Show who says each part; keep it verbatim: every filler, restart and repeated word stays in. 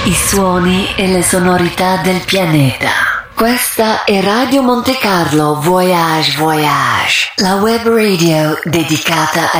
Speaker 1: I suoni e le sonorità del pianeta. Questa è Radio Monte Carlo Voyage Voyage, la web radio dedicata